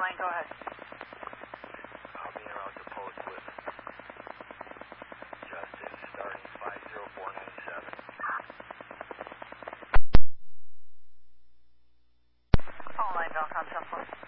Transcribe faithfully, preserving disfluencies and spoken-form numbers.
line, go ahead. I'll be around the post with Justin starting five zero four nine seven. Call line, Valcom ten four.